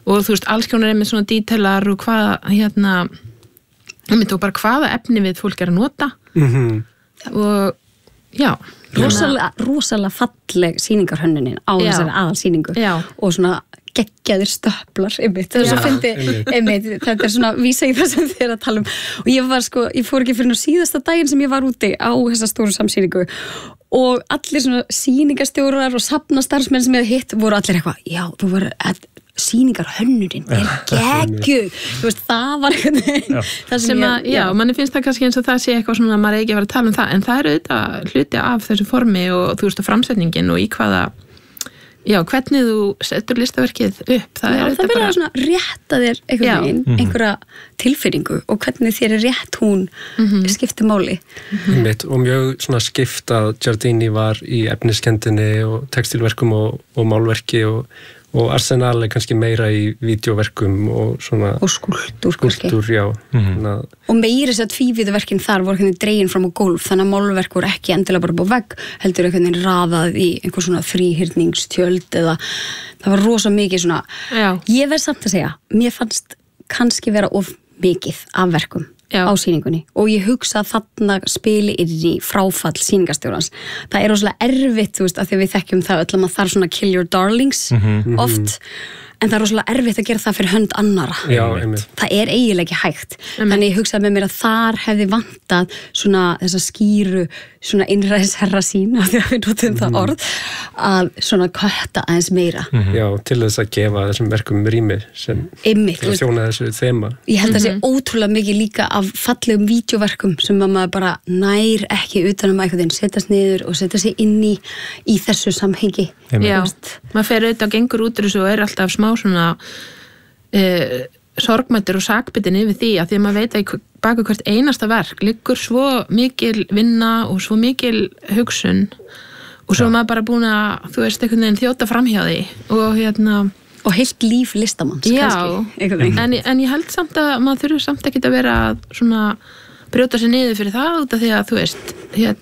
og þú veist, alls konar með svona dítelar og hvað, og bara hvaða efni við fólk að nota og já. Rosalega falleg sýningarhönnunin á þessari aðalsýningu og svona geggjaðir stöplar einmitt, þetta svona vísa í það sem þið að tala og ég fór ekki fyrir síðasta daginn sem ég var úti á þessa stóru samsýningu og allir svona sýningarstjórar og safnastarfsmenn sem ég hitt voru allir eitthvað, já, þú voru sýningarhönnunin geggjuð, þú veist, það var það sem manni finnst það kannski eins og það sé eitthvað svona, maður ekki að vera að tala um það, en það er auðvitað hluti af þessu formi og þú veist, framsetningin og í hvaða hvernig þú setur listaverkið upp, það verður svona rétta þér einhverja tilfinningu og hvernig þér rétt hún skiptir máli. Og mjög svona skipt að Giardini var í efniskendinni og textilverkum og málverki og Arsenal er kannski meira í vídeóverkum og svona og skúlptúr, já. Og meira þess að tvívíðuverkin þar voru dregin fram á gólf, þannig að málverk voru ekki endilega bara á vegg, heldur einhvern veginn raðað í einhver svona þríhyrningstjöld eða það var rosa mikið svona ég verð samt að segja, mér fannst kannski vera of mikið af verkum á sýningunni og ég hugsa að þarna spili inn í fráfall sýningarstjórans. Það er rosalega erfitt, þú veist, að því við þekkjum það öll að maður þarf svona kill your darlings oft, en það er rosalega erfitt að gera það fyrir hönd annara. Það er eiginlega ekki hægt. Þannig ég hugsaði með mér að þar hefði vantað svona þessa skýru svona innræðisherra sín af því að við notum það orð að svona kötta aðeins meira. Já, til þess að gefa þessum verkum rými sem þjóna þessu þema. Ég held að það sé ótrúlega mikið líka af fallegum vídeóverkum sem maður bara nær ekki utan að maður setjast niður og setja sig inn í þessu samhengi. Já, maður fer auðvitað og gengur út og er alltaf smá svona sorgmættur og sakbitin yfir því að því að maður veit að bak hvert einasta verk liggur svo mikil vinna og svo mikil hugsun og svo maður bara búin að, þú veist, einhvern veginn þjóta framhjá því og heilt líf listamanns kannski. En ég held samt að maður þurfi samt ekkert að vera svona brjóta sig niður fyrir það út af því að þú veist,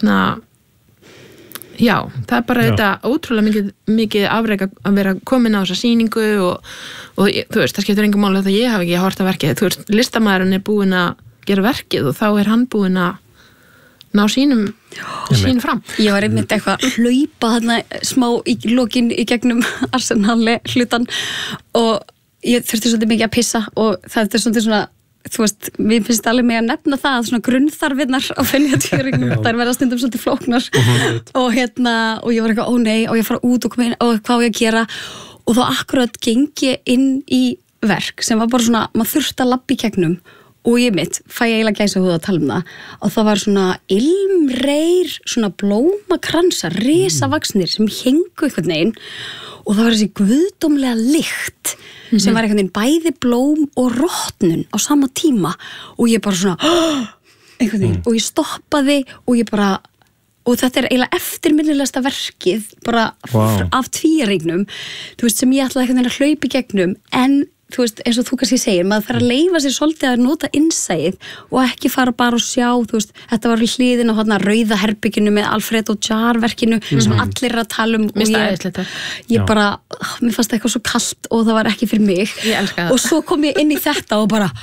það er bara þetta ótrúlega mikið afrek að vera komin á þessa sýningu og þú veist, það skiptir engum máli að ég hafi ekki hort að verkið, þú veist, listamaðurinn er búinn að gera verkið og þá er hann búinn að ná sínum fram. Ég var einmitt eitthvað að hlaupa þarna smá í lokin í gegnum Arsenali hlutan og ég þurfti svolítið mikið að pissa og það er svolítið svona þú veist, við finnst alveg mig að nefna það að svona grunnþarfinnar á Feneyjatvíæringnum þær verða stundum svolítið flóknar og ég var eitthvað, ó nei, og ég fara út og koma inn og hvað á ég að gera og þá akkurat gengi inn í verk sem var bara svona, maður þurfti að labba í gegnum og ég fæ ég eiginlega gæsahúð að tala um það og það var svona ilmreir, svona blómakransar, risavaxnir sem hengu einhvern veginn og það var þessi guðdómlega lykt sem var einhvern veginn bæði blóm og rotnun á sama tíma og ég bara svona einhvern veginn og ég stoppaði og ég bara og þetta er eiginlega eftirminnilegasta verkið bara af tvíæringnum þú veist sem ég ætlaði einhvern veginn að hlaupa í gegnum en þú veist, eins og þú kannski segir, maður þarf að leyfa sér svolítið að nota innsæið og ekki fara bara og sjá, þú veist, þetta var við hliðin á þarna rauða herbygginu með Alfredo Jar verkinu sem allir er að tala um og ég bara, mér fannst eitthvað svo kalt og það var ekki fyrir mig og svo kom ég inn í þetta og bara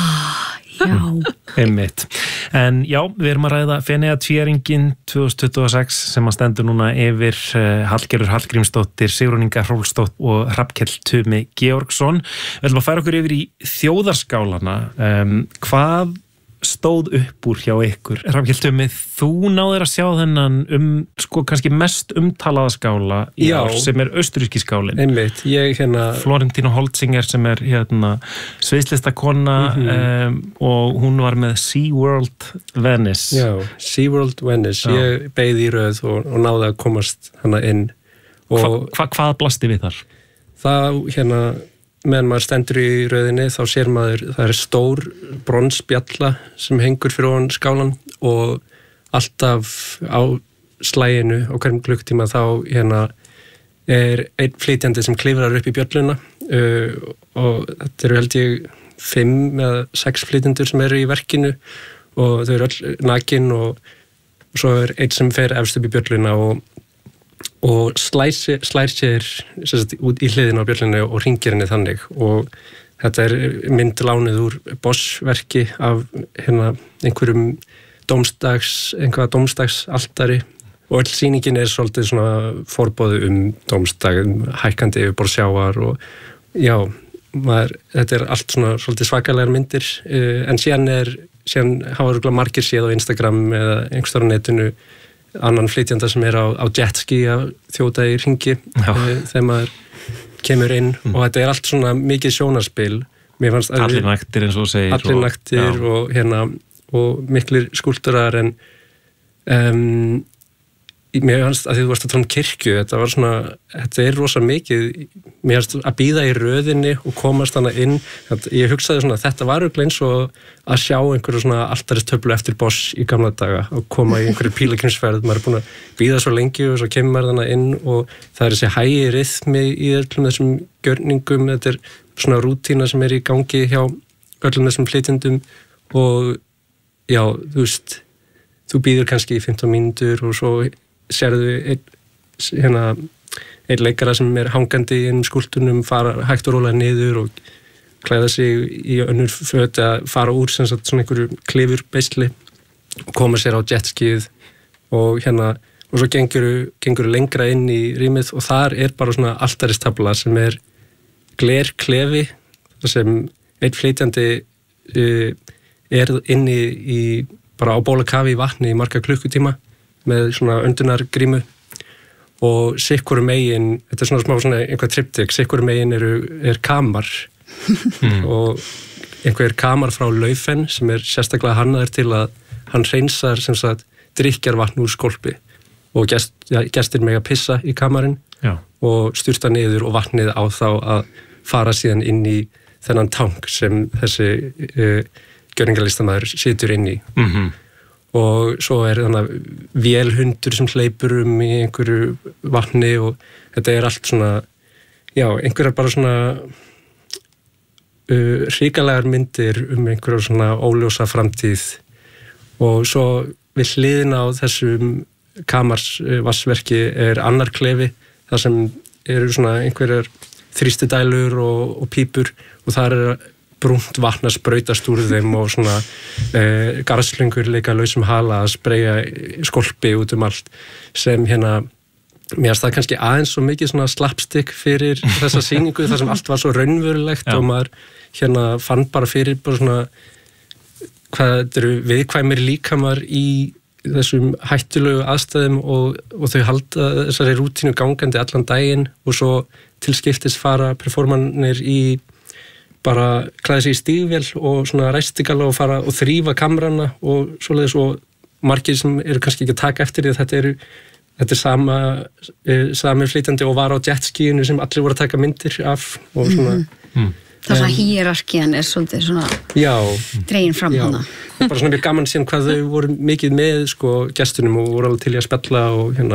Einmitt. En já, við erum að ræða Feneyjatvíæringin 2026 sem að stendur núna yfir Hallgerður Hallgrímsdóttir, Sigrún Inga Hrólfsdóttir og Hrafnkell Tumi Georgsson. Við ætlum að færa okkur yfir í þjóðarskálana. Hvað stóð upp úr hjá ykkur? Hrafnkell Tumi, þú náðir að sjá þennan sko kannski mest umtalaða skála í ár sem er austurríski skálinn. Einmitt, Florentino Holzinger sem er sviðslistakona og hún var með SeaWorld Venice. Já, SeaWorld Venice. Ég beið í röð og náði að komast hana inn. Hvað blasti við þar? Það meðan maður stendur í röðinni þá sér maður, það er stór bronsbjalla sem hengur fyrir ofan skálan og alltaf á slæginu á hverjum klukktíma þá er einn flytjandi sem klifrar upp í bjölluna og þetta eru held ég 5 eða 6 flytjendur sem eru í verkinu og þau eru öll nakin og svo er einn sem fer efst upp í bjölluna og og slær sér út í hliðina á bjöllunni og hringir henni þannig og þetta mynd lánuð úr Bosch-verki af einhverjum dómsdagsaltari og öll sýningin svolítið svona forboðu dómsdag, hækkandi yfirborð sjávar og já, þetta allt svona svolítið svakalegar myndir en síðan hafa örugglega margir séð á Instagram eða einhverstaðar á netinu annan flytjanda sem á jetski að þjóta í hringi þegar maður kemur inn og þetta allt svona mikið sjónarspil. Allir naktir eins og segir. Allir naktir og miklir skúlptúrar en mér fannst að því þú varst að tala kirkju, þetta rosa mikið, mér fannst að bíða í röðinni og komast hana inn, ég hugsaði svona, þetta var örugglega eins og að sjá einhverju svona altaristöflu eftir Bosch í gamla daga og koma í einhverju pílagrímsferð, maður búin að bíða svo lengi og svo kemur maður hana inn og það þessi hægi rytmi í öllum þessum gjörningum, þetta svona rútína sem í gangi hjá öllum þessum flytjendum og já, þú veist, þú bíður kannski í 15 mínútur og svo sérðu einn leikara sem hangandi í skúltunum fara hægt og rólega niður og klæða sig í önnur föt að fara úr svona einhverju klifurbeisli og koma sér á jetskið og og svo gengur lengra inn í rýmið og þar bara svona altaristabla sem glerklefi þar sem einn flytjandi inni í bara á bólakafi í vatni í marga klukkutíma með svona öndunargrímu og sikkur megin, þetta svona smá svona einhver triptych, sikkur megin kamar og einhver kamar frá Laufen sem sérstaklega hannaður til að hann hreinsar sem sagt drykkjarvatn úr skólpi og gestir mega pissa í kamarinn og styrta niður og vatnið á þá að fara síðan inn í þennan tank sem þessi gjörningalistamaður situr inn í og svo þannig vélhundur sem hleypur í einhverju vatni og þetta allt svona, já, einhverjar bara svona hrikalegar myndir einhverjar svona óljósa framtíð og svo við hliðina á þessum kamarsvassverki annar klefi þar sem svona einhverjar þrýstidælur og pípur og þar brúnt vatn að sprautast úr þeim og svona garðslöngur leika lausum hala að spreyja skolpi út allt sem mér finnst það kannski aðeins svo mikið svona slapstick fyrir þessa sýningu þar sem allt var svo raunverulegt og maður fann bara fyrir bara svona hvað þetta viðkvæmir líkamar í þessum hættulegu aðstæðum og þau halda þessari rútínu gangandi allan daginn og svo tilskiptis fara performanir í bara klæða sig í stígvél og svona ræstigala og fara og þrífa kamrana og svoleiðis og margir sem kannski ekki að taka eftir því að þetta sami flytjandi og var á jetskíinu sem allir voru að taka myndir af og svona Það er svona hierarkían svolítið svona dregin fram hana og bara svona mjög gaman síðan hvað þau voru mikið með gestunum og voru alveg til í að spjalla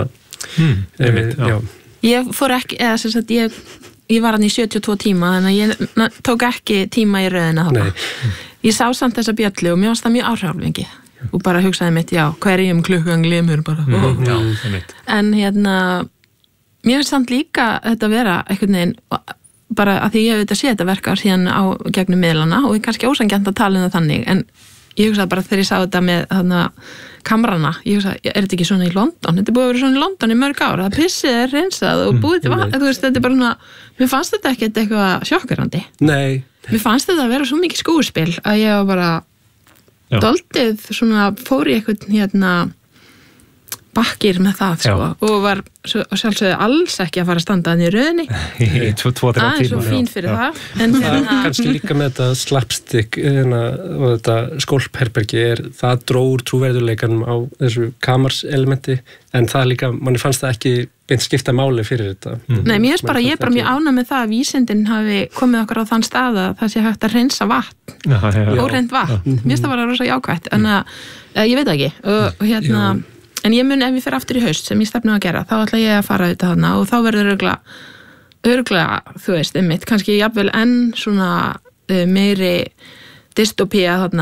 og Ég fór ekki, eða sem sagt ég var hann í 72 tíma þannig að ég tók ekki tíma í röðina þarna. Ég sá samt þessa bjöllu og mér varst það mjög áhrifalmengi og bara hugsaði mitt, hverjum klukkan glimur bara. En mér finnst samt líka þetta vera einhvern veginn bara að því ég hef þetta séð þetta verka síðan á gegnum miðlana og ég kannski ósanngjarnt að tala það þannig en ég hugsaði bara þegar ég sá þetta með kamrana, ég hugsaði, þetta ekki svona í London? Þetta búið að vera svona í London í mörg ára, það pissið hreinsað og búið til vatn, þú veist, þetta bara svona, mér fannst þetta ekkert eitthvað sjokkerandi. Nei. Mér fannst þetta að vera svo mikið skúrspil að ég var bara doldið svona, fór í eitthvað bakkir með það og var sjálfsögðu alls ekki að fara að standa þannig í röðinni í 2-3 tíma svo fín fyrir það en kannski líka með þetta slapstick og þetta skólpherbergi það dróður trúverðuleikanum á þessu kamarselementi en það líka, manni fannst það ekki beint skipta máli fyrir þetta Nei, mér finnst bara, ég er bara mjög ánægð með það að vísindin hafi komið okkur á þann stað að það sé hægt að hreinsa vatn óhreint vatn, mér finnst það bara rosa jákvætt en ég veit ekki og en ég mun ef ég fer aftur í haust sem ég stefnu að gera, þá ætla ég að fara auðvitað þarna og þá verður örugglega, þú veist, kannski jafnvel enn svona meiri dystopía þarna,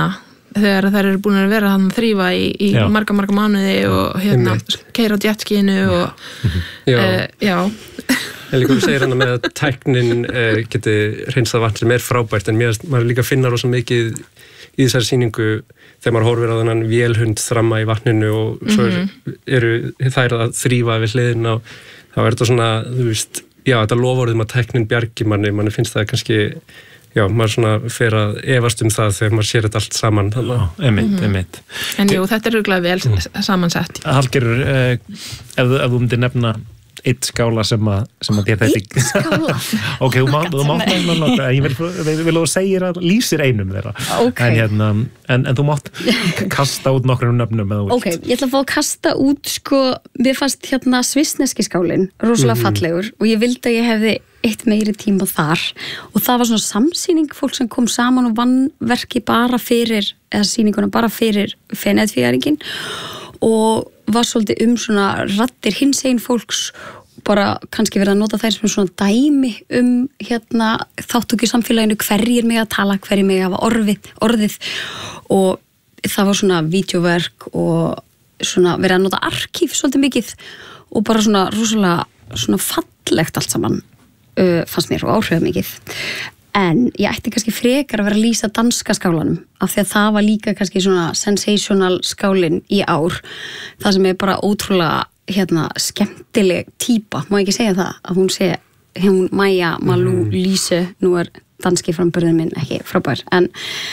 þegar þær eru búin að vera þannig að þrífa í marga mánuði og keyra á jetskinu og já. En líka þú segir með að tæknin geti hreinsað vatn sem frábært, en maður líka finnar rosa mikið í þessari sýningu þegar maður horfir á þennan vélhund þramma í vatninu og svo eru þær að þrífa við hliðin og þá þetta svona, þú veist, þetta loforðum að tæknin bjargi manni finnst það kannski, maður svona fer að efast það þegar maður sér þetta allt saman. Einmitt. En jú, þetta örugglega vel samansett. Hallgerður, ef þú myndir nefna eitt skála sem að þér þetta eitt skála? Ok, þú mátt nefna ég vil þú segir að lýsir einum þeirra en þú mátt kasta út nokkrum nöfnum ok, ég ætla að fá að kasta út mér fannst svissneski skálinn rosalega fallegur og ég vildi að ég hefði eitt meiri tíma þar og það var svona samsýning fólk sem kom saman og vann verki sýninguna bara fyrir Feneyjatvíæringinn og var svolítið svona raddir hinsegin fólks bara kannski verið að nota þær sem svona dæmi þáttöku í samfélaginu, hverjir mig að tala, hverjir mig að hafa orðið og það var svona vídeóverk og svona verið að nota arkíf svolítið mikið og bara svona rosalega svona fallegt allt saman fannst mér og áhrifað mikið. En ég ætti kannski frekar að vera að lýsa danska skálanum af því að það var líka kannski svona sensational skálinn í ár það sem bara ótrúlega skemmtileg típa, má ekki segja það að hún Maja Malou Lise, nú danski framburðin minn ekki frábær en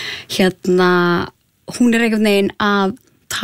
hún einhvern veginn að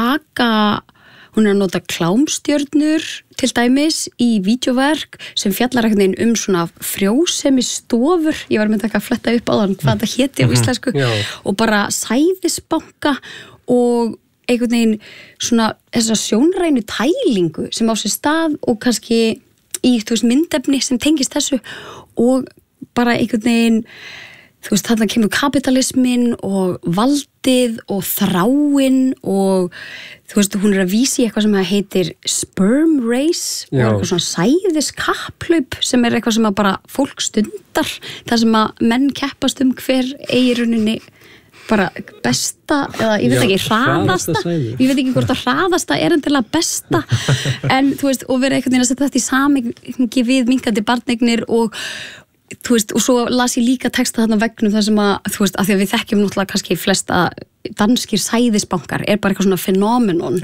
hún að nota klámstjörnur til dæmis í vídeóverk sem fjallar einhvern veginn svona frjósemi stofur, ég var með að fletta upp á þann hvað það héti á íslensku og bara sæðisbanka og einhvern veginn svona þessa sjónrænu tælingu sem á sér stað og kannski í myndefni sem tengist þessu og bara einhvern veginn þarna kemur kapitalismin og valdið og þráin og hún að vísa í eitthvað sem heitir sperm race og eitthvað svona sæðiskapplaup sem eitthvað sem bara fólk stundar þar sem að menn keppast hver eigi rauninni bara besta, eða ég veit ekki hraðasta, ég veit ekki hvort að hraðasta endilega besta en og verið einhvern veginn að setja þetta í samhengi við minnkandi barneignir og og svo las ég líka texta þarna vegnum þar sem að því að við þekkjum náttúrulega kannski flesta danskir sæðisbankar bara eitthvað svona fenómenon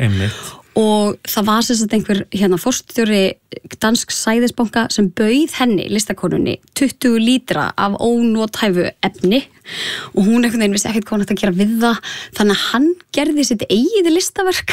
og það var sem sagt einhver forstjóri dansk sæðisbanka sem bauð henni, listakonunni 20 lítra af ónothæfu efni og hún einhvern veginn vissi ekkert hvað hann ætti að gera við það þannig að hann gerði sitt eigið listaverk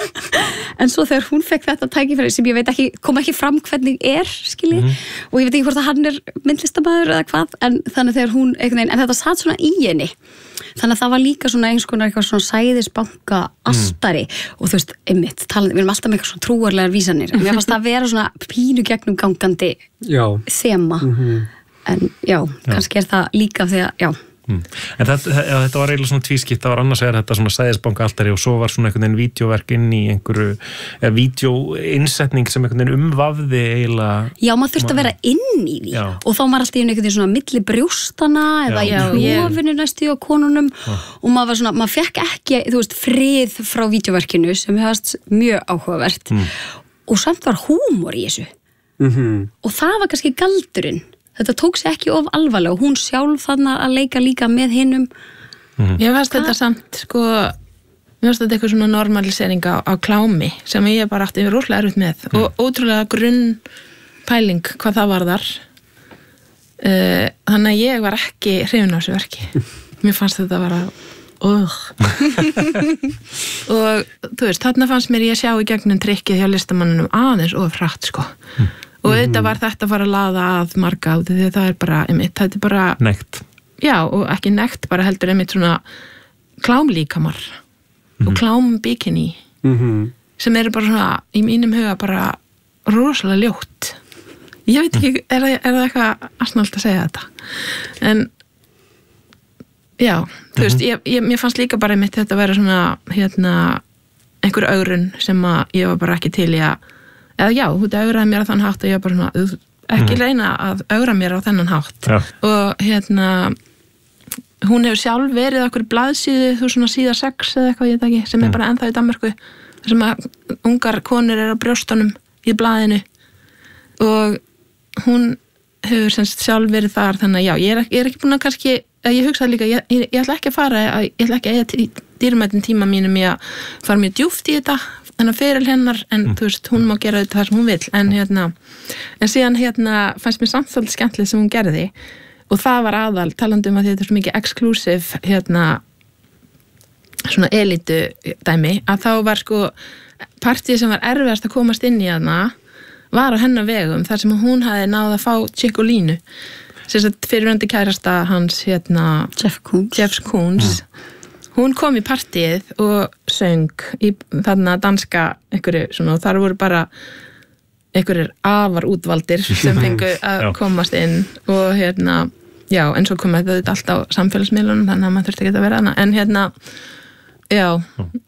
en svo þegar hún fekk þetta tækifæri sem ég veit ekki, kom ekki fram hvernig skilji, og ég veit ekki hvort að hann myndlistamæður eða hvað en þannig þegar hún einhvern veginn, en þetta satt svona í henni þannig að það var líka svona eins konar eitthvað svona sæðisbanka altari og einmitt, við erum alltaf með eitthvað svona trúarlegar vísanir en mér fannst það að vera svona pínu gegnum gangandi þema en kannski það líka því að En þetta var eiginlega svona tvískipt, það var annars þetta svona sæðisbanka altari og svo var svona einhvern veginn vídeóverk inn í einhverju vídeóinsetning sem einhvern veginn umvafði eiginlega. Já, maður þurfti að vera inn í því og þá var alltaf einhvern veginn svona milli brjóstana eða í klofinu næstu á konunum og maður var svona, maður fekk ekki frið frá vídeóverkinu sem hefast mjög áhugavert og samt var húmor í þessu og það var kannski galdurinn. Þetta tók sér ekki of alvarlega og hún sjálf þannig að leika líka með hinum. Ég veist þetta samt, mér veist þetta eitthvað svona normalisering á klámi sem ég bara átti rosalega erfitt með og ótrúlega grunn pæling hvað það var þar. Þannig að ég var ekki hrifin á þessu verki. Mér fannst þetta að vera og þarna fannst mér ég sjá í gegnum trikkið hjá listamannunum aðeins og frætt og þetta var þetta að fara að laða að marga á því það bara, þetta bara nekt. Já, og ekki nekt, bara heldur svona klámlíkamar og klámbikini sem eru bara svona, í mínum huga bara rosalega ljótt. Ég veit ekki, er það eitthvað asnalt að segja þetta? En já, mér fannst líka bara þetta vera svona einhver ögrun sem að ég var bara ekki til í að eða já, þú augraði mér á þann hátt og ég bara svona, ekki reyna að augra mér á þennan hátt og hún hefur sjálf verið okkur blaðsíðu, þú svona síða 6 eða eitthvað, ég veit ekki, sem bara ennþá í Danmörku, sem að ungar konur á brjóstunum í blaðinu og hún hefur semst sjálf verið þar, þannig að já, ég er ekki búin að kannski, ég hugsaði líka, ég ætla ekki að fara, ég ætla ekki að eiga dýrmætin tíma mínum í að fara mjög djúpt í þetta, þennan feril hennar, en þú veist, hún má gera þetta það sem hún vill, en síðan fannst mér samt svolítið skemmtilegt sem hún gerði og það var aðal, talandi um að þetta er svo mikið exclusive, svona elítu dæmi, að þá var sko partíð sem var erfiðast að komast inn í hana var á hennar vegum þar sem hún hafði náð að fá Chicolínu sem sagt fyrirverandi kærasta hans Jeff Koons hún kom í partíið og söng í þarna danska einhverju svona og þar voru bara einhverjir afar útvaldir sem fengu að komast inn og já, en svo kom þetta allt á samfélagsmiðlunum þannig að maður þurfti ekki að vera hana en já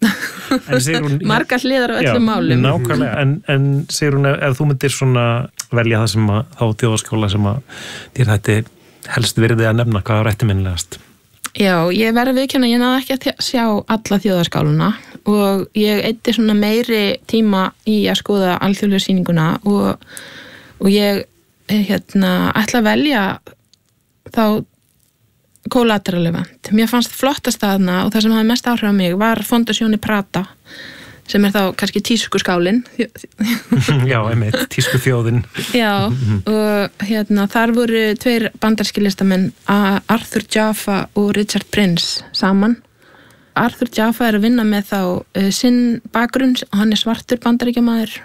margar hliðar á öllum málum nákvæmlega, en segir hún ef þú myndir svona velja það sem að þá þjóðaskóla sem að þér þetta helst virði að nefna hvað er eftirminnilegast já, ég verði viðurkenna, ég náði ekki að sjá alla þjóðaskáluna og ég eyddi svona meiri tíma í að skoða alþjóðlegu sýninguna og ég ætla að velja þá collateral event. Mér fannst flottast þarna og það sem hafði mest áhrif á mig var Fondazione Prata sem þá kannski tískuskálin Já, einmitt, tískuþjóðin Já, og þar voru 2 bandarískir listamenn Arthur Jaffa og Richard Prince saman. Arthur Jaffa er að vinna með þá sinn bakgrunn, hann er svartur bandaríkjamaður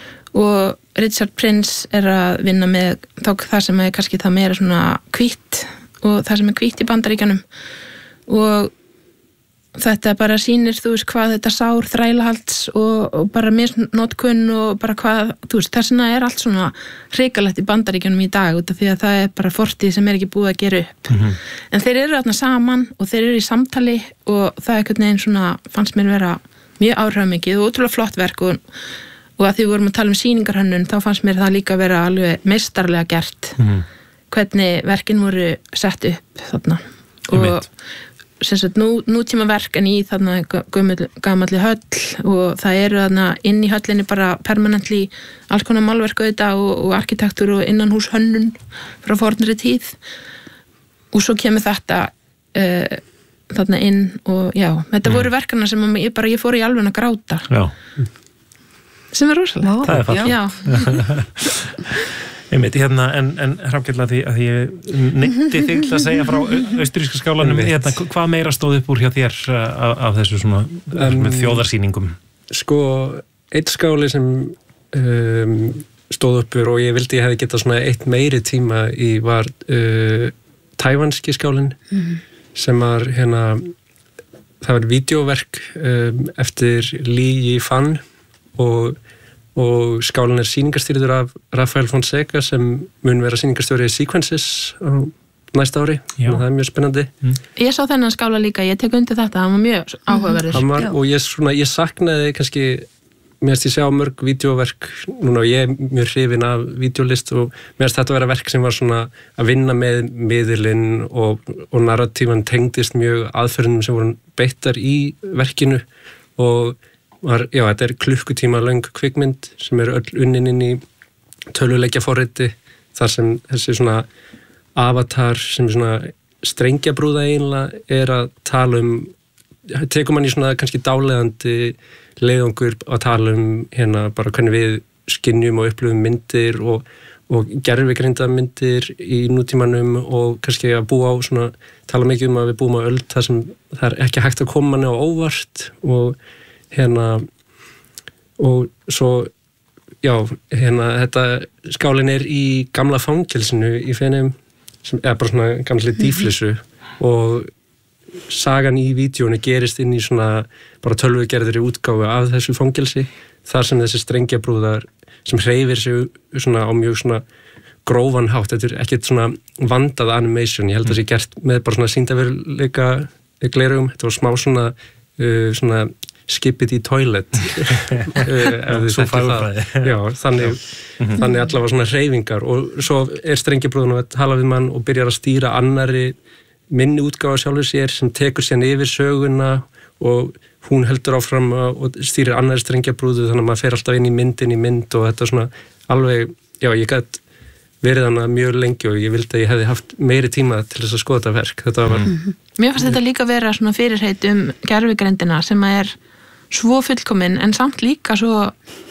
og Richard Prince er að vinna með þá það sem er kannski það meira svona hvítt og það sem er hvítt í Bandaríkjunum og þetta bara sýnir, þú veist, hvað þetta sár þrælahalds og bara misnotkun og bara hvað, þú veist, þessna er allt svona hrikalegt í Bandaríkjunum í dag út af því að það er bara fortíð sem er ekki búið að gera upp en þeir eru þarna saman og þeir eru í samtali og það er einhvern veginn svona fannst mér vera mjög áhrifamikið og ótrúlega flott verk og að því við vorum að tala um sýningarhönnun þá fannst mér það líka vera alveg meistarlega gert hvernig verkin voru sett upp þarna og sem sagt nútíma verk en í þarna gamalli höll og það eru þarna inn í höllinni bara permanently alls konar málverk auðvitað og arkitektur og innanhús hönnun frá fornri tíð og svo kemur þetta þarna inn og já, þetta voru verkana sem ég fór í alveg að gráta sem er rosalega það er fallegt Einmitt, en Hrafnkell að því ég neytti þig til að segja frá austuríska skálanum, hvað meira stóð upp úr hjá þér af þessu svona með þjóðarsýningum? Sko, eitt skáli sem stóð upp úr og ég vildi ég hefði getað svona eitt meiri tíma í var tævanski skálinn sem var það var vídeóverk eftir Li Yifan og skálinn er sýningarstýrður af Rafael Fonseca sem mun vera sýningarstjóri í Sequences á næsta ári, það er mjög spennandi. Ég sá þennan skála líka, ég tek undir þetta, hann var mjög áhugaverður. Og ég saknaði kannski, mér finnst ég sjá mörg vídeóverk, núna og ég er mjög hrifin af vídeólist og mér finnst þetta að vera verk sem var svona að vinna með miðilinn og narratífan tengdist mjög aðferðinum sem voru beittar í verkinu og þetta er klukkutíma löng kvikmynd sem er öll unnin inn í tölvuleikjaforriti þar sem þessi svona avatar sem svona strengjabrúða eiginlega er að tala tekur mann í svona kannski dáleiðandi leiðangur að tala bara hvernig við skynjum og upplifum myndir og gervigreinda myndir í nútímanum og kannski að búa á svona, tala mikið að við búum á öld þar sem það er ekki hægt að koma manni á óvart og og svo þetta skálinn er í gamla fangelsinu í Feneyjum sem er bara svona gamli dýflissu og sagan í vídeónu gerist inn í svona bara tölvugerðri útgáfu af þessu fangelsi þar sem þessi strengjabrúðar sem hreyfir sig svona á mjög svona grófan hátt, þetta er ekkert svona vandað animation, ég held að það sé gert með bara svona sýndarveruleika glerugum, þetta var smá svona skip it í toilet svo fagurfræði þannig allavega svona hreyfingar og svo er strengjabrúðan að tala við mann og byrjar að stýra annari minni útgáfa sjálfur sér sem tekur sér yfir söguna og hún heldur áfram og stýrir annari strengjabrúðu þannig að maður fer alltaf inn í mynd og þetta svona alveg, já, ég gæti verið hana mjög lengi og ég vildi að ég hefði haft meiri tíma til þess að skoða þetta verk. Þetta var... Mér fannst þetta líka vera svona fyrirheit gervigreindina sem er svo fullkomin en samt líka svo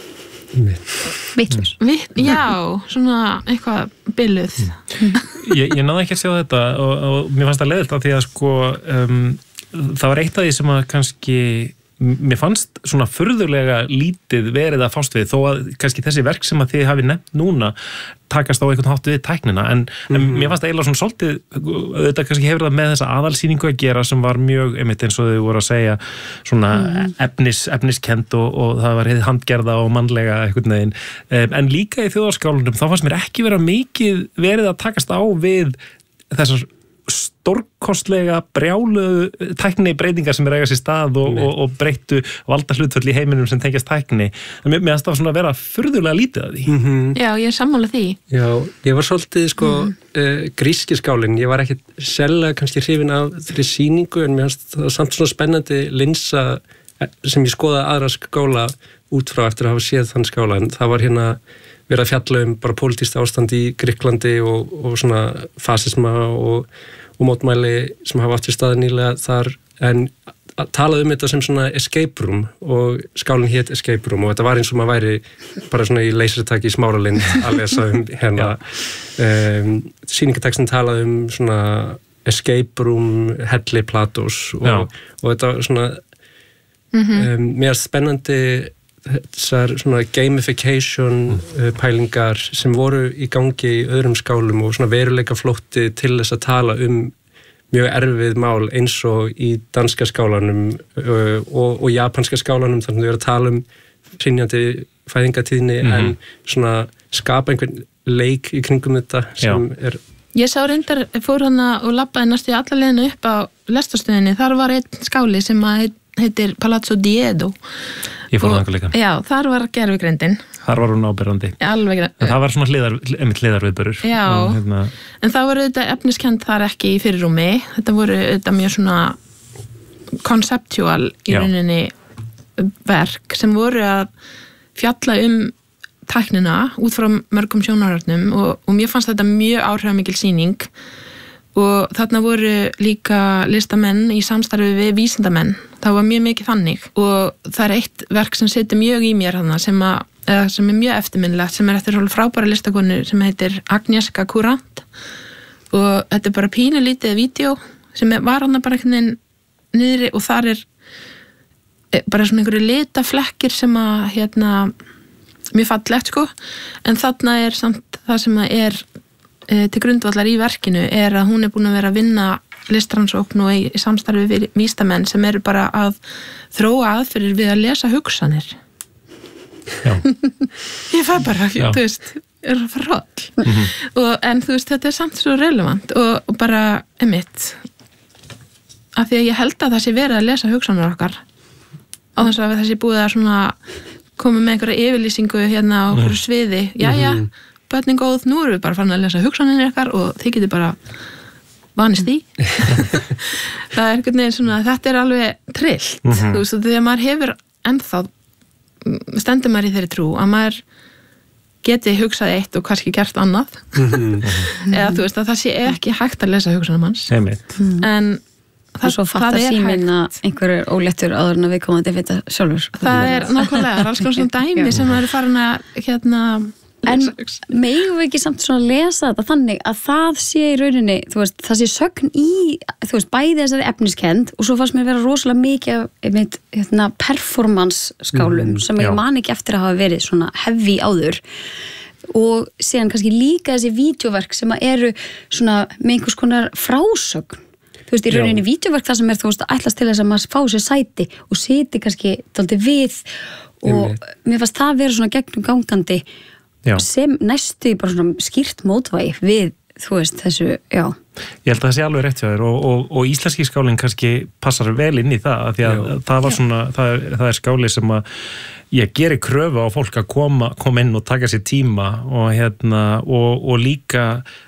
vitlaus. Já, svona eitthvað biluð. Ég náði ekki að sjá þetta og mér fannst það leiðilt af því að sko það var eitt af því sem að kannski mér fannst svona furðulega lítið verið að fást við þó að kannski þessi verk sem að þið hafi nefnt núna takast á einhvern hátt við tæknina en mér fannst það eiginlega svona svolítið þetta kannski hefur það með þessa aðalsýningu að gera sem var mjög, einmitt eins og þau voru að segja svona efniskend og það var handgerða og mannlega einhvern veginn en líka í þjóðarskálunum þá fannst mér ekki vera mikið verið að takast á við þessar stórkostlega brjálu tækni breytingar sem eiga sér stað og breyttu valda hlutföll í heiminum sem tengjast tækni. Mér finnst það svona að vera furðulega lítið af því. Já, ég er sammála því. Já, ég var svolítið sko gríski skálinn. Ég var ekki sérlega kannski hrifin af þeirri sýningu en mér finnst það samt svona spennandi linsa sem ég skoðaði aðra skála út frá eftir að hafa séð þann skála en það var hérna verið að fjalla bara pólitískt ástand í Grikklandi og svona fasisma og mótmæli sem hafa átt í staði nýlega þar en talaði þetta sem svona escape room og skálinn hét escape room og þetta var eins og maður væri bara svona í leysertaki í Smáralind að lesa hérna sýningartextin talaði svona escape room helli Platós og þetta var svona mér spennandi þessar svona gamification pælingar sem voru í gangi í öðrum skálum og svona veruleika flótti til þess að tala mjög erfið mál eins og í danska skálanum og japanska skálanum þannig að við erum að tala hrynjandi fæðingatíðni en svona skapa einhvern leik í kringum þetta sem Ég sá reyndar, fór hana og labbaði næstu í alla leiðina upp á lestarstöðinni, þar var einn skáli sem heitir Palazzo Diedo Ég fór það líka. Já, þar var gervigreindin. Þar var hún áberandi. Alveg. En það var svona hliðarviðburur. Já, en það voru þetta efniskend þar ekki í fyrirrúmi. Þetta voru þetta mjög svona conceptual í rauninni verk sem voru að fjalla tæknina út frá mörgum sjónarhornum og mér fannst þetta mjög áhrifamikil sýning og þarna voru líka listamenn í samstarfi við vísindamenn. Það var mjög mikið þannig og það er eitt verk sem situr mjög í mér þarna sem er mjög eftirminnilegt sem er eftir svona frábæra listakonu sem heitir Agnieszka Kurant og þetta er bara pínu lítið vídeo sem var hana bara einhvern veginn niðri og þar er bara svona einhverju litaflekkir sem að mjög fallegt sko en þarna er samt það sem að er til grundvallar í verkinu er að hún er búin að vera að vinna listrannsókn og í samstarfi við vísindamenn sem eru bara að þróa aðferðir við að lesa hugsanir. Já. Ég fæ bara, þú veist, er það froll. En þú veist, þetta er samt svo relevant og bara einmitt af því að ég held að það sé verið að lesa hugsanir okkar á þess að það sé búið að svona koma með einhverja yfirlýsingu hérna á einhverju sviði. Jæja, börnin góð, nú erum við bara farin að lesa hugsanir ykkar og þið getur bara vanist því. Það er einhvern veginn svona, þetta er alveg trillt, þú veist, þegar maður hefur ennþá, stendur maður í þeirri trú að maður geti hugsað eitt og kannski gert annað eða þú veist að það sé ekki hægt að lesa hugsanum hans en það er síminn að einhver er óléttur áður en að við komum að þetta sjálfur. Það er nákvæmlega, alls konar svona dæmi sem maður er farin að En megum við ekki samt svona lesa þetta þannig að það sé í rauninni, þú veist, það sé sögn í, þú veist, bæði þessari efniskend og svo fannst mér vera rosalega mikið performance skálum sem ég man ekki eftir að hafa verið svona heavy áður og síðan kannski líka þessi vídeóverk sem eru svona með einhvers konar frásögn. Þú veist, í rauninni vídeóverk það sem þú veist, ætlast til þess að maður fá sér sæti og siti kannski dálítið við og mér fannst það vera svona gegnum gangandi sem næstu bara svona skýrt mótvægi við, þú veist, þessu, Ég held að það sé alveg rétt hjá þér og íslenski skálinn kannski passar vel inn í það, af því að það var svona, það er skáli sem að ég geri kröfu á fólk að koma inn og taka sér tíma og líka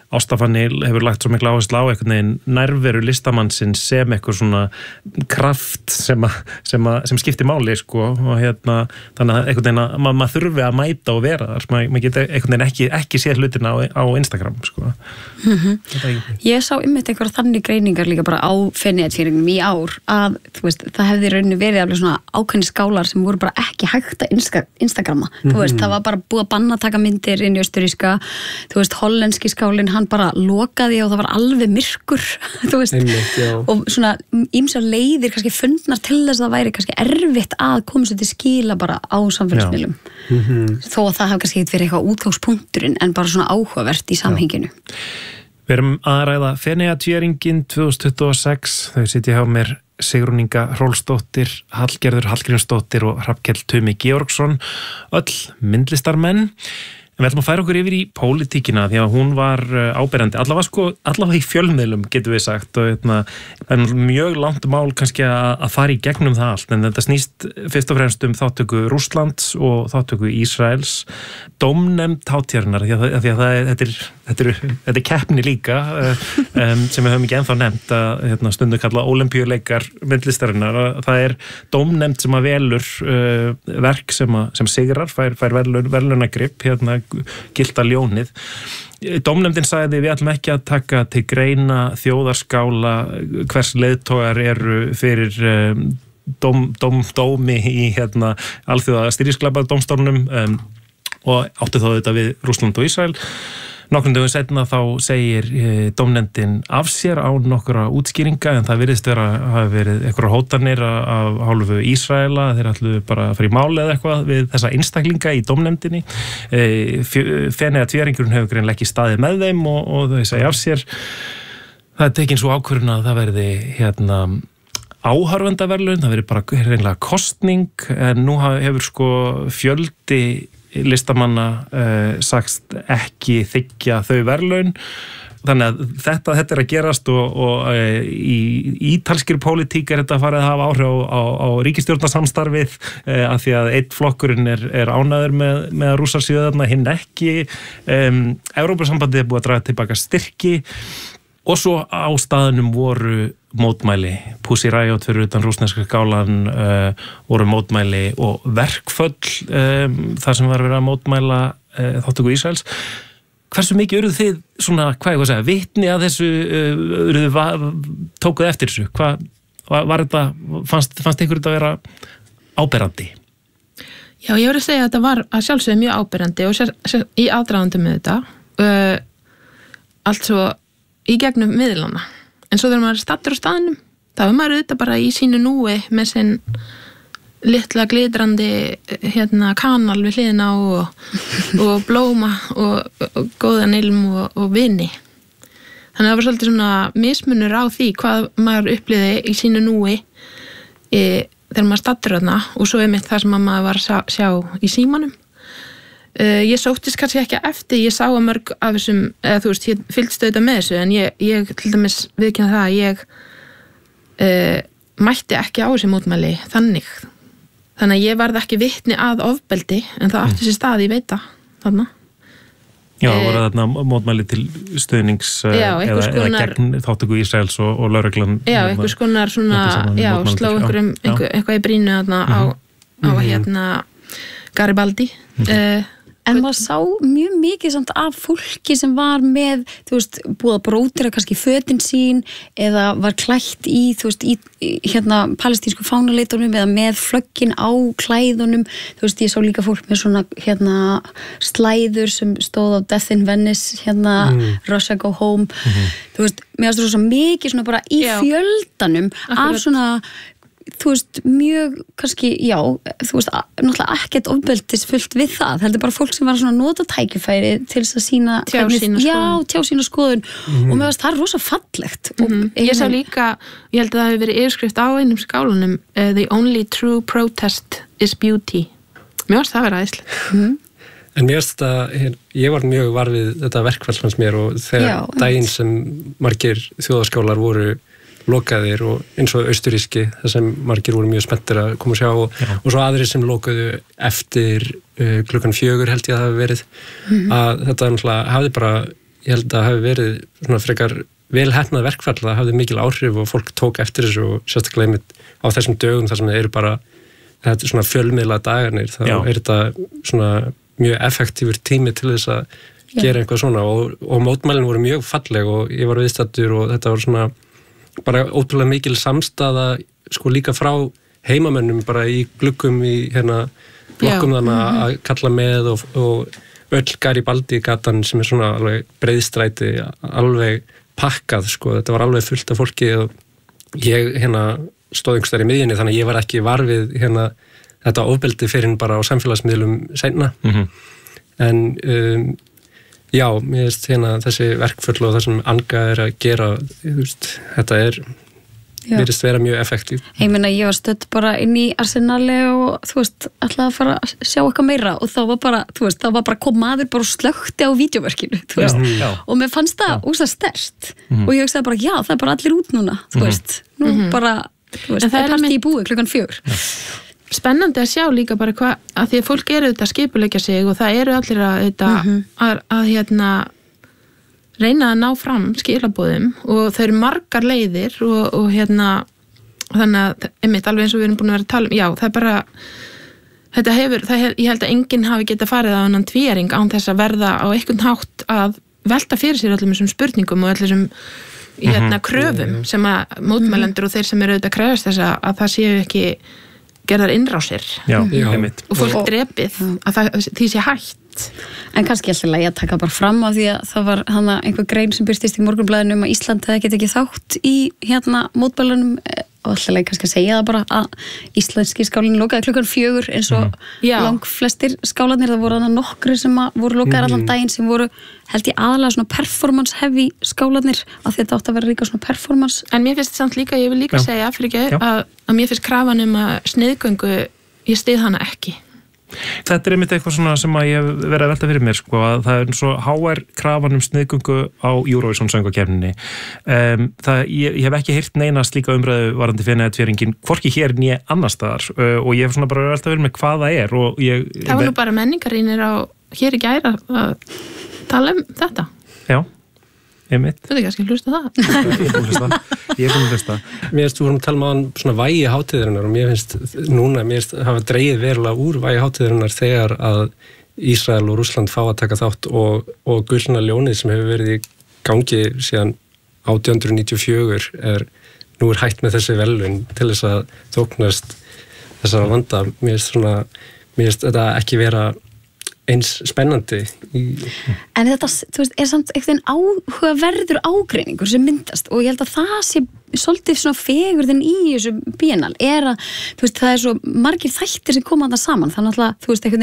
Ástafanni hefur lagt svo mikla áherslu á einhvern veginn nærveru listamannsins sem eitthvað svona kraft sem skiptir máli sko og þannig að einhvern veginn að maður þurfi að mæta og vera þar, maður geti einhvern veginn ekki séð hlutina á Instagram sko. Ég sá einmitt einhverja þannig greiningar líka bara á Feneyjatvíæringnum í ár að þú veist, það hefði rauninu verið alveg svona ákveðni skálar sem voru bara ekki hægt að Instagrama, þú veist, það var bara búið að banna að taka myndir inn í austurríska, þú veist, hollenski skálinn, hann bara lokaði og það var alveg myrkur, þú veist, og svona ýmsar leiðir kannski fundnar til þess að það væri kannski erfitt að koma svo til skila bara á samfélagsmiðlum, þó að það hafi kannski verið eitthvað útgangspunkturinn en bara svona áhugavert í samhenginu. Við erum að ræða Feneyjatvíæringinn 2026, þau sitja hjá mér Sigrún Inga Hrólfsdóttir, Hallgerður Hallgrímsdóttir og Hrafnkell Tumi Georgsson, öll myndlistarmenn. En við ætlum að færa okkur yfir í pólitíkina því að hún var áberandi, allavega í fjölmiðlum getum við sagt og það er mjög langt mál kannski að fara í gegnum það allt en þetta snýst fyrst og fremst þáttöku Rússlands og þáttöku Ísraels, dómnefnd hátíðarinnar því að þetta er keppni líka sem við höfum ekki ennþá nefnt að stundu kalla ólympíuleikar myndlistarinnar, það er dómnefnd sem að velur verk sem sigrar, fær verðlaunagrip gilda ljónið. Dómnefndin sagði við ætlum ekki að taka til greina þjóðarskála hvers leiðtogar eru fyrir dómi í alþjóða stríðsglæpadómstólnum og áttu þá þetta við Rússland og Ísrael. Nokkrum dögum seinna þá segir dómnefndin af sér á nokkra útskýringa en það virðist hafa verið einhverjar hótanir af hálfu Ísraela, þeir ætlu bara að fara í máli eða eitthvað við þessa einstaklinga í dómnefndinni. Feneyjatvíæringurinn hefur greinilega ekki staðið með þeim og þau segja af sér. Það er tekin svo ákvörðun að það verði áhorfendaverðlaun, það verði bara hreinlega kosning en nú hefur sko fjöldi listamanna sagst ekki þiggja þau verðlaun þannig að þetta er að gerast og í ítalskri pólitík er þetta farið að hafa áhrif á ríkisstjórnarsamstarfið af því að einn flokkurinn er ánæður með að Rússar séu þarna, hinn ekki Evrópusambandið er búið að draga tilbaka styrki og svo á staðnum voru mótmæli, Pussy Riot fyrir utan rússneska skálan voru mótmæli og verkföll þar sem var verið að mótmæla þáttöku Ísraels. Hversu mikið eruð þið svona, hvað ég var að segja, vitni að þessu, tókuð eftir þessu? Hvað var þetta, fannst ykkur þetta að vera áberandi? Já, ég voru að segja að þetta var að sjálfsögðu mjög áberandi og í aðdragandi með þetta altså í gegnum miðlana. En svo þegar maður er stattur á staðnum, þá er maður auðvitað bara í sínu núi með sinn litla glitrandi kanal við hliðina og blóma og góðan ilm og vini. Þannig að það var svolítið svona mismunur á því hvað maður upplýði í sínu núi þegar maður stattur þarna og svo einmitt það sem maður var að sjá í símanum. Ég sóttist kannski ekki eftir, ég sá að mörg af þessum, eða þú veist, ég fylgst auðvitað með þessu en ég til dæmis viðkynna það að ég mætti ekki á þessi mótmæli þannig að ég varð ekki vitni að ofbeldi en það átti sér stað, ég veit það þarna. Já, það voru þarna mótmæli til stuðnings eða gegn þáttöku Ísraels og lögreglan. Já, einhvers konar svona, slá eitthvað í brínu þarna á Garibaldi. En maður sá mjög mikið samt af fólki sem var með, þú veist, búið að brótira kannski fötin sín eða var klætt í, þú veist, í palestínsku fánalitunum eða með flöggin á klæðunum, þú veist, ég sá líka fólk með svona, slæður sem stóð á Death in Venice, Russia Go Home, þú veist, mér finnst það svo mikið svona bara í fjöldanum af svona, þú veist, mjög kannski, þú veist, náttúrulega ekkert ofbeldisfullt við það, heldur bara fólk sem var svona nota tækifæri til þess að sína tjá sína skoðun og mér finnst það rosa fallegt ég sá líka, ég held að það hefur verið yfirskrift á einum skálanum the only true protest is beauty mér finnst það vera æðislegt En mér finnst þetta, ég var mjög var við þetta verkfall fannst mér og þegar daginn sem margir þjóðaskálar voru lokaðir og eins og austuríski þar sem margir voru mjög spenntir að koma að sjá og svo aðrir sem lokuðu eftir klukkan 4 held ég að það hafi verið að þetta náttúrulega hafði bara ég held að hafi verið svona frekar vel heppnað verkfall, það hafði mikil áhrif og fólk tók eftir þessu og sérstaklega einmitt á þessum dögum þar sem það eru bara þetta er svona fjölmiðla dagarnir, þá er þetta svona mjög effektífur tími til þess að gera eitthvað svona og mótmælin voru mjög falleg og ég var viðstaddur og þetta var svona bara ótrúlega mikil samstaða sko líka frá heimamönnum bara í gluggum í blokkum þannig að kalla með og öll Garibaldi gatan sem er svona alveg breiðstræti, alveg pakkað sko, þetta var alveg fullt af fólki og ég stóð einhvers þar í miðjunni þannig að ég var ekki var við þetta ofbeldi fyrir bara á samfélagsmiðlum seinna en já, mér finnst þessi verkföll og það sem Anga er að gera þetta virðist vera mjög effektív. Ég meina, ég var stödd bara inn í Arsenali og ætlaði að fara að sjá eitthvað meira og þá var bara, það var bara kom maður bara og slökkti á vídeóverkinu, og mér fannst það ósað sterkt og ég hugsaði bara, já, það er bara allir út núna, nú bara, það er partí í búi 4:00. Spennandi að sjá líka bara hvað, að því að fólk eru þetta skipuleggja sig og það eru allir að reyna að ná fram skilaboðum og þau eru margar leiðir og þannig að einmitt alveg eins og við erum búin að vera að tala já, það er bara ég held að enginn hafi getað farið á annan tvíæring án þess að verða á einhvern hátt að velta fyrir sér öllum þessum spurningum og öllum þessum kröfum sem að mótmælendur og þeir sem eru auðvitað kröfast þess að það séu ekki gerðar innrásir og fólk drepið að því sé hætt. En kannski alltaf að ég taka bara fram á því að það var einhver grein sem byrstist í Morgunblaðinu að Ísland hefði getið ekki þátt í mótmælunum og alltaf kannski að segja það bara að íslenski skálinn lokaði 4:00 eins og lang flestir skálanir, það voru nokkru sem voru lokaðir allan daginn sem voru held ég aðalega svona performance heavy skálanir að þetta átt að vera líka svona performance. En mér finnst samt líka, ég vil líka segja að mér finnst krafan að sniðgöngu, ég styð hana ekki. Þetta er einmitt eitthvað svona sem að ég hef verið að velta fyrir mér sko, að það er svo HR krafan sniðgöngu á Eurovision söngvakeppninni. Ég hef ekki heyrt neina slíka umræðu varandi Feneyjatvíæringinn, hvorki hér né annars staðar og ég hef svona bara velta fyrir mér hvað það er og það var nú bara menningarínir hér í gær að tala þetta. Já. Einmitt. Þú veit ekki að hlusta það. Ég er búin að hlusta. Mér finnst, þú vorum að tala um svona vægi hátíðarinnar og mér finnst hafa dregið verulega úr vægi hátíðarinnar þegar að Ísrael og Rússland fá að taka þátt og Gullna ljónið sem hefur verið í gangi síðan 1894 nú er hætt með þessi verðlaun til þess að þóknast þessara landa. Mér finnst þetta ekki vera eins spennandi. En þetta, er samt einhvern áhugaverður ágreiningur sem myndast og ég held að það sé svolítið svona fegurðin í þessu bíenal að, það er svo margir þættir sem koma þarna saman, þannig að einhvern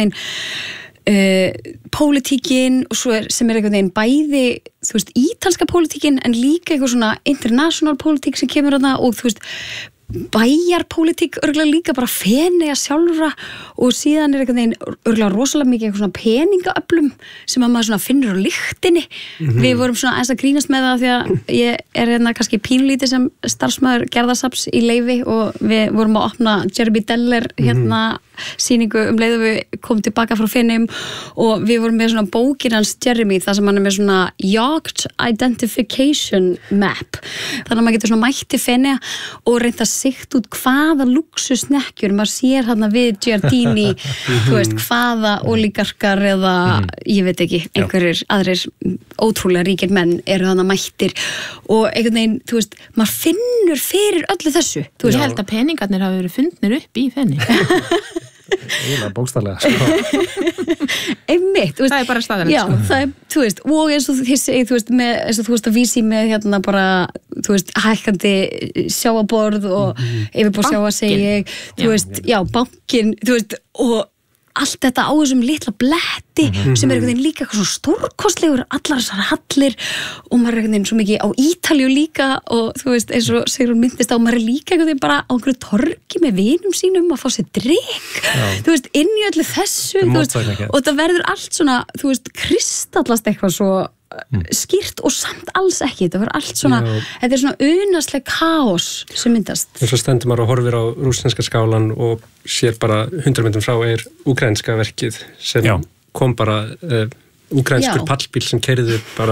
veginn pólitíkin og svo sem einhvern veginn bæði, ítalska pólitíkin en líka eitthvað svona international pólitík sem kemur þarna og bæjarpólitík örgulega líka bara Feneyja sjálfra og síðan einhvern veginn örgulega rosalega mikið eitthvað svona peningaöflum sem að maður svona finnur á lyktinni. Við vorum svona eins að grínast með það því að ég er kannski pínlítið sem starfsmaður Gerðarsafns í Leifi og við vorum að opna Jeremy Deller sýningu leið og við komum tilbaka frá Feneyjum og við vorum með svona bókin hans Jeremy þar sem hann er með svona yacht identification map þannig að maður getur svona mætti Feneyja og reynda sikt út hvaða luxusnekkjur maður sér hérna við Giardini hvaða ólígarkar eða ég veit ekki, einhverjir aðrir ótrúlega ríkir menn eru þarna mættir og einhvern veginn, maður finnur fyrir öllu þessu. Ég held að peningarnir hafi verið fundnir upp í Feneyja. Eiginlega bókstaflega sko. Einmitt, það er bara staðan já, það er, og eins og þið segið eins og þú veist að vísi með hérna bara hækkandi sjávarborð og yfirbór sjávar segi já, bankinn og allt þetta á þessum litla bletti sem er einhvern veginn líka eitthvað svona stórkostlegur allar þessar hallir og maður er einhvern veginn svo mikið á Ítalíu líka og eins og Sigrún myndist á maður er líka einhvern veginn bara á einhverju torgi með vinum sínum að fá sér drykk inn í öllu þessu og það verður allt svona kristallast eitthvað svo skýrt og samt alls ekki þetta verður allt svona, þetta er svona unasleg kaos sem myndast og svo stendur maður og horfir á rússneska skálan og sér bara 100 metrum frá ukrainska verkið sem kom bara ukrainskur pallbíl sem keyrði bara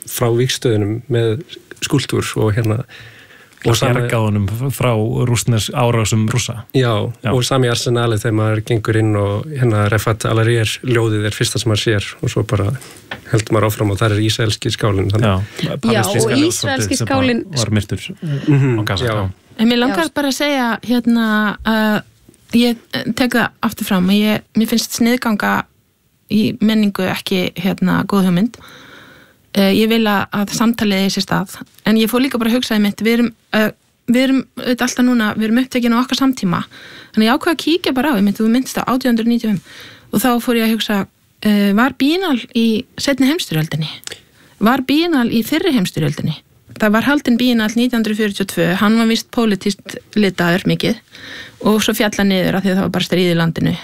frá vígstöðunum með skúltúr og hérna og bjargaðunum frá árásum Rússa. Já, og sami arsenalið þegar maður gengur inn og hérna Refat Al-Hariri ljóðið fyrsta sem maður sér og svo bara heldur maður áfram og það ísraelski skálinn. Já, og ísraelski skálinn var myrtur á Gaza. En mér langar bara að segja hérna að ég tek það aftur fram að mér finnst sniðganga í menningu ekki hérna góð hugmynd. Ég vil að samtalið er sér stað en ég fór líka bara að hugsa mitt við erum alltaf núna við erum upptekin á okkar samtíma þannig ég ákvað að kíkja bara á þú myndist á 1895 og þá fór ég að hugsa var Biennale í seinni heimsstyrjöldinni var Biennale í fyrri heimsstyrjöldinni það var haldinn Biennale 1942 hann var víst pólitískt litaður mikið og svo fjalla niður af því að það var bara stríð í landinu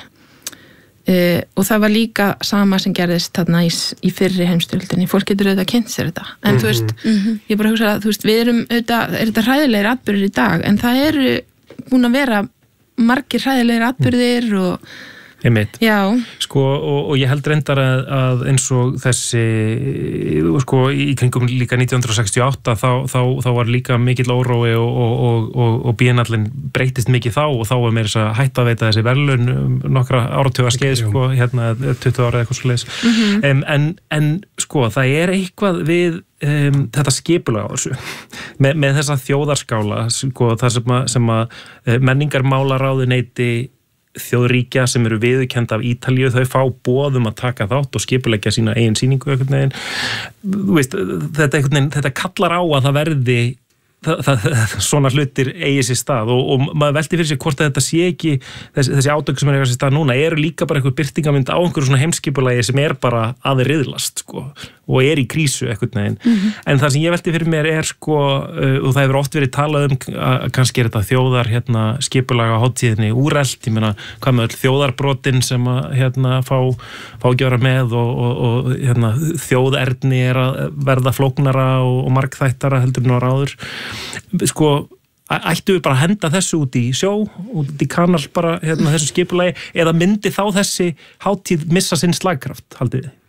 og það var líka sama sem gerðist þarna í fyrri heimsstyrjöldinni fólk getur auðvitað kynnt sér þetta en þú veist, ég bara hugsa að við erum auðvitað, þetta hræðilegir atburðir í dag en það eru búin að vera margir hræðilegir atburðir og Einmitt. Já. Sko, og ég held reyndar að eins og þessi, sko, í kringum líka 1968 þá var líka mikill órói og Biennallinn breytist mikið þá og þá var meira þess að hætta að veita þessi verðlaun nokkra áratuga skeið, sko, hérna 20 ára eitthvað svoleiðis. En sko, það er eitthvað við þetta skipulag á þessu með þessa þjóðarskála, sko, það sem að menningarmálaráðuneyti þjóðríkja sem eru viðurkennd af Ítalíu, þau fá boðum að taka þátt og skipuleggja sína eigin sýningu einhvern veginn. Þú veist, þetta kallar á að það verði svona hlutir eigi sér stað og maður velti fyrir sig hvort að þetta sé ekki þessi átök sem eiga sér stað núna eru líka bara einhver birtingamynd á einhverju svona heimskipulagi sem bara að riðlast, sko, og í krísu einhvern veginn. En það sem ég velti fyrir mér sko, og það hefur oft verið talað að kannski þetta þjóðar skipulaga hátíðinni úrelt, ég meina hvað með öll þjóðarbrotin sem að fá gjöra með og þjóðerni að verða flóknara og margþættara heldur nú áður. Sko, ættu við bara að henda þessu út í sjó, út í kanal bara þessu skipulagi, eða myndi þá þessi hátíð missa sinn slagkraft, haldið þið?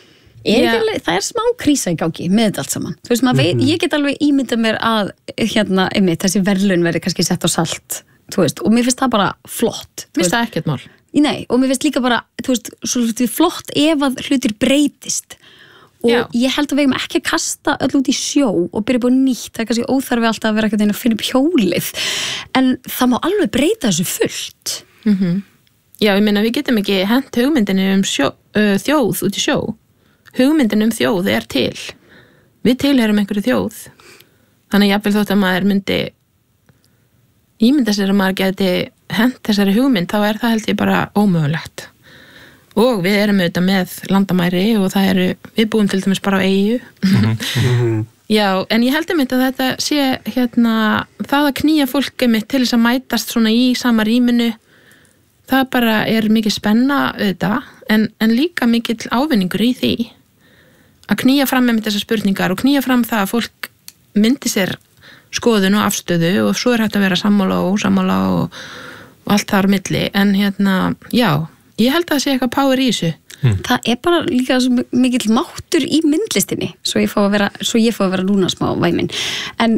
Það er smá krísa í gangi með þetta allt saman. Þú veist, ég get alveg ímyndað mér að þessi verðlaun verði kannski sett á salt, þú veist, og mér finnst það bara flott. Mér finnst það ekkert mál. Nei, og mér finnst líka bara, þú veist, svo flott ef að hlutir breytist. Og ég held að við eigum ekki að kasta öll út í sjó og byrja búið nýtt, það er kannski óþarfi alltaf að vera ekkert að finna upp hjólið, en það má alveg breyta þessu fullt. Já, ég meina við getum ekki hent hugmyndinu þjóð út í sjó. Hugmyndin þjóð er til. Við tilheyrum einhverju þjóð. Þannig jafnvel þótt að maður myndi ímynda sér að maður geti hent þessari hugmynd, þá er það held ég bara ómögulegt. Og við erum auðvitað með landamæri og við búum til dæmis bara á eyju. Já, en ég held að þetta sé það að knýja fólk til þess að mætast svona í sama rýminu, það bara er mikið spenna auðvitað, en líka mikill ávinningur í því að knýja fram með þessar spurningar og knýja fram það að fólk myndi sér skoðun og afstöðu og svo hægt að vera sammála og ósammála og allt þar á milli, en já, ég held að það sé eitthvað power í þessu. Það er bara líka svo mikill máttur í myndlistinni, svo ég fá að vera núna smá væmin. En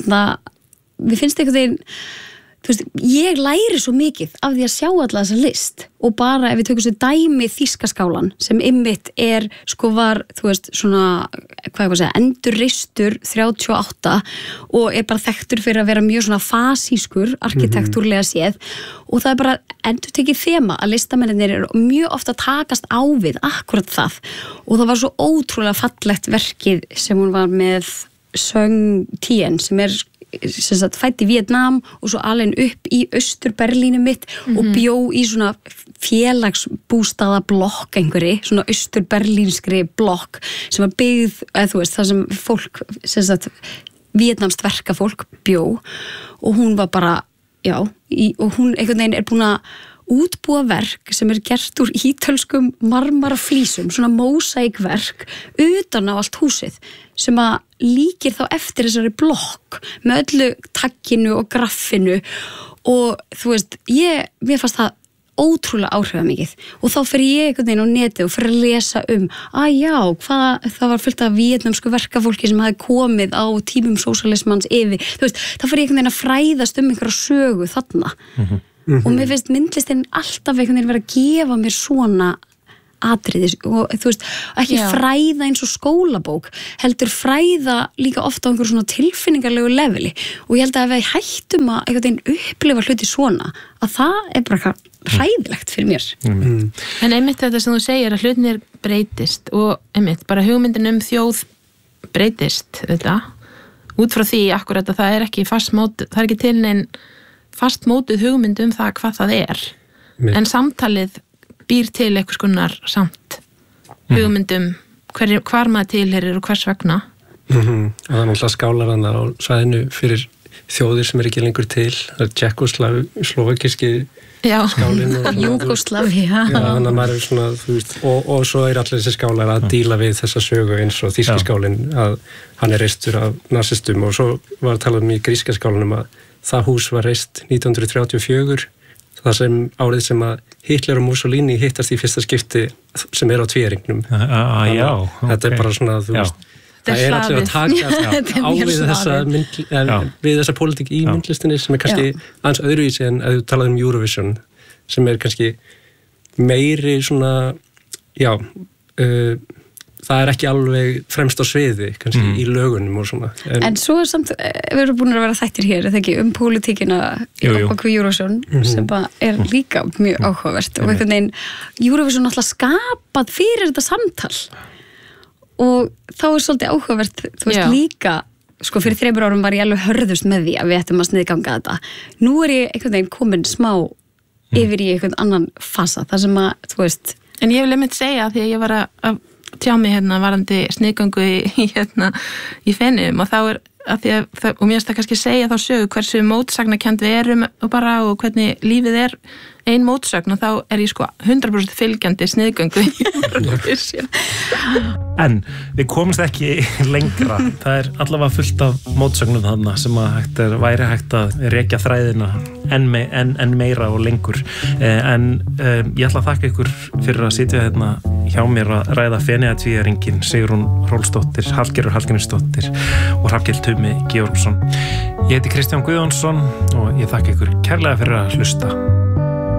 við finnst einhvern veginn, þú veist, ég læri svo mikið af því að sjá alla þessa list og bara ef við tökum sér dæmi Þýskaskálan sem einmitt var, þú veist, svona, hvað ég var að segja, endurreistur 38 og er bara þekktur fyrir að vera mjög svona fasískur, arkitektúrlega séð og það er bara endurtekið þema að listamennir eru mjög ofta að takast á við akkurat það og það var svo ótrúlega fallegt verkið sem hún var með Sung Tien sem fædd í Vietnam og svo alveg upp í Austur-Berlínu mitt og bjó í svona félagsbústaða blokk einhverri, svona Austur-Berlínskri blokk sem var byggð, þú veist, það sem fólk, vietnamskt verkafólk bjó og hún var bara, og hún einhvern veginn er búin að útbúa verk sem gert úr ítölskum marmaraflísum, svona mósaíkverk utan á allt húsið sem að líkir þá eftir þessari blokk með öllu takkinu og graffinu og þú veist, mér fannst það ótrúlega áhrifamikið og þá fer ég einhvern veginn á netið og fer að lesa það var fullt af víetnamsku verkafólki sem hafi komið á tímum sósíalismans yfir, þú veist, þá fer ég einhvern veginn að fræðast einhverja sögu þarna og mér finnst myndlistin alltaf einhvern veginn vera að gefa mér svona atriðis og þú veist, ekki fræða eins og skólabók, heldur fræða líka ofta á einhverjum svona tilfinningarlegu leveli og ég held að ef við hættum að einhvern veginn upplifa hluti svona að það bara hræðilegt fyrir mér. En einmitt þetta sem þú segir að hlutinir breytist og einmitt bara hugmyndin þjóð breytist þetta, út frá því akkurat að það er ekki það er ekki til neinn fastmótuð hugmynd það hvað það er, en samtalið býr til einhvers konar samt hugmyndum hvar maður tilherir og hvers vegna. Og það er náttúrulega skálar hann á svæðinu fyrir þjóðir sem ekki lengur til, það er Tékkóslóvakíski skálinn og Júgóslavía. Þannig að maður svona, þú veist, og svo er allir þessi skálar að díla við þessa sögu eins og þýski skálinn að hann er reistur af nasistum og svo var að tala í gríska skálanum að það hús var reist 1934 það sem árið sem að Hitler og Mussolini hittast í fyrsta skipti sem er á tvíæringnum. Þetta er bara svona, þú veist, það er allir að taka á við þessa pólitík í myndlistinni sem er kannski aðeins öðruvísi en að þú talaði Eurovision sem er kannski meiri svona, það er ekki alveg fremst á sviði kannski í lögunum og svona. En svo er samt, við erum búin að vera þættir hér, eða ekki, pólitíkina okkur Eurovision sem bara er líka mjög áhugavert og einhvern veginn Eurovision alltaf skapað fyrir þetta samtal og þá er svolítið áhugavert, þú veist líka, sko fyrir 3 árum var ég alveg hörðust með því að við ættum að sniðganga þetta. Nú er ég einhvern veginn komin smá yfir í einhvern annan fasa, þar sem að, þú veist. En ég vil einmitt segja því að ég var að tjá mig varandi sniðgöngu í Feneyjum og þá er að því að, og mér finnst það kannski segja þá sögu hversu mótsagnakennd við erum og hvernig lífið er ein mótsögn og þá er ég sko 100% fylgjandi sniðgöngu í Eurovision. En við komumst ekki lengra. Það er allavega fullt af mótsögnum þarna sem að væri hægt að rekja þræðina enn meira og lengur. En ég ætla að þakka ykkur fyrir að sitja hérna hjá mér að ræða Feneyjatvíæringinn Sigrún Hrólfsdóttir, Hallgerður Hallgrímsdóttir og Hrafnkell Tumi Georgsson. Ég heiti Kristján Guðjónsson og ég þakka ykkur kærlega fyrir að hlusta.